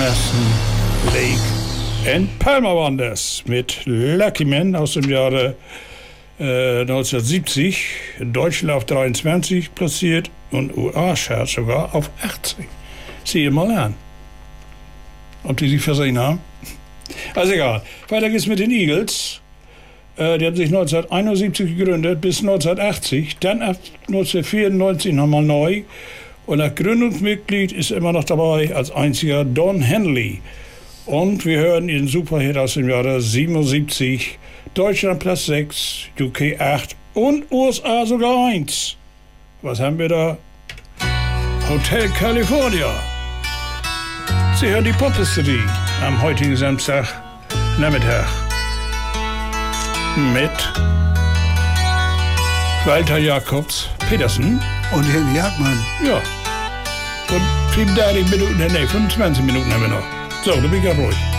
Evanescence, Lake and Palmer waren das mit Lucky Man aus dem Jahre 1970, in Deutschland auf 23 platziert und USA-Charts sogar auf 80. Sieh mal an, ob die sich versehen haben. Also egal, weiter geht's mit den Eagles. Die haben sich 1971 gegründet bis 1980, dann ab 1994 nochmal neu. Und das Gründungsmitglied ist immer noch dabei als einziger Don Henley. Und wir hören ihren Superhit aus dem Jahre 77. Deutschland Platz 6, UK 8 und USA sogar 1. Was haben wir da? Hotel California. Sie hören die Pophistorie am heutigen Samstag Nachmittag mit Walter Jakobs Petersen und Henny Jagdmann. Ja. Und 35 Minuten, nee, 25 Minuten haben wir noch. So, du bist ja ruhig.